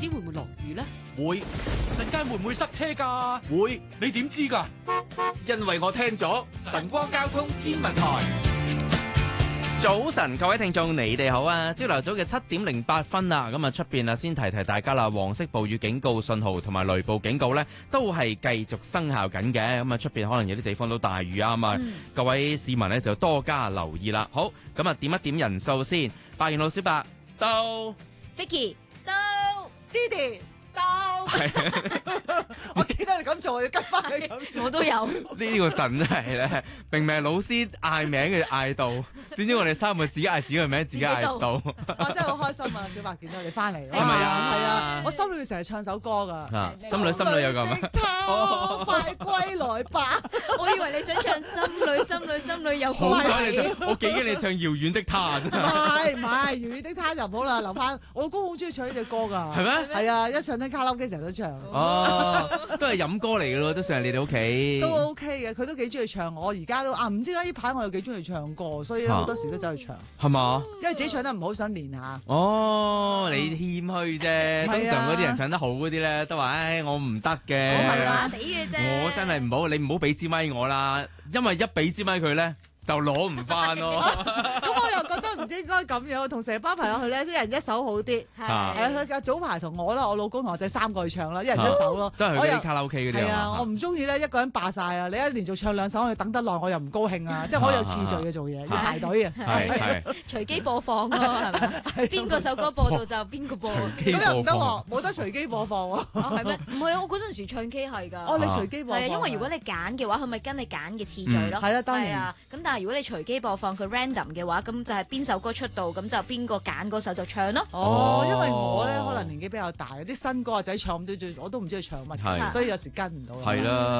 知會唔會落雨咧？ 會， 陣間會唔會塞車㗎？ 會， 你點知㗎？ 因為我聽咗晨光交通天文台。 早晨，各位聽眾，你哋好啊！朝頭早嘅7:08啦，咁啊出邊啊先提大家啦，黃色暴雨警告信號同埋雷暴警告呢都係繼續生效緊嘅。咁啊出邊可能有啲地方都大雨啊，咁啊各位市民呢就多加留意啦。好，咁啊點一點人數先，白元路小白到 Vicky 到 Didi 到，我記得你咁做，我要跟翻你咁做。 我都有。 呢個陣真係咧，明明係老師嗌名嘅嗌到，點知我哋3個自己嗌自己嘅名，自己嗌到。 我真係好開心啊！小白見到你翻嚟， 係咪啊？ 係啊！我心裏面成日唱首歌㗎。 心裏有咁啊！ 他快歸來吧！ 我以為你想唱心裏有好歌彩你唱，我幾驚你唱遙遠的他真係。 唔係，遙遠的他就唔好啦，留翻。我老公好中意唱呢隻歌㗎。 係咩？ 係啊，一唱聽卡拉 OK 成日都唱。 哦，都係飲歌嚟嘅咯，都算係你哋屋企。 都 OK 嘅，佢都幾中意唱。我而家都唔知點解呢排我又幾中意唱歌，所以好多時都走去唱。 係嘛？ 因為自己唱得唔好，想練下。 哦，你謙虛啫。通常嗰啲人唱得好嗰啲咧，都話唉，我唔得嘅。 我係啊， 地嘅啫。 我真係唔好，你唔好俾支咪我啦，因為一俾支咪佢咧，就攞唔翻咯。 咁我又覺得唔應該咁樣，同成班朋友去咧，一人一首好啲。佢早排同我啦，我老公同我仔3個去唱啦，一人一首咯。 都係去啲卡拉 OK 嗰啲係啊，我唔中意咧一個人霸晒啊！你一連續唱2首，我等得耐，我又唔高興啊！即係我有次序嘅做嘢，要排隊啊。 係隨機播放咯，係咪？邊個首歌播到就邊個播。 隨機咁又唔得播放喎，冇得隨機播放喎。 係咩？唔係啊，我嗰陣時唱 K 係㗎。 哦，你隨機播放。 係啊，因為如果你揀嘅話，佢咪跟你揀嘅次序咯。 係啦，當然。 係啊，咁但係如果你隨機播放佢 random 嘅話，咁就係邊首歌出道，咁就邊個揀嗰首就唱咯。 哦，因為我咧可能年紀比較大，啲新歌仔唱我都唔知佢唱乜，所以有時跟唔到。 係啦。